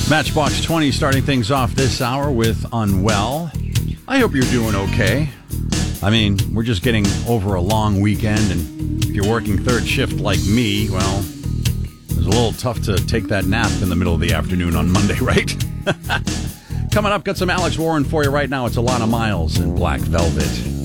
Matchbox 20 starting things off this hour with Unwell. I hope you're doing okay. I mean, we're just getting over a long weekend, and if you're working third shift like me, well, it's a little tough to take that nap in the middle of the afternoon on Monday, right? Coming up, got some Alex Warren for you right now. It's Alana Miles and Black Velvet.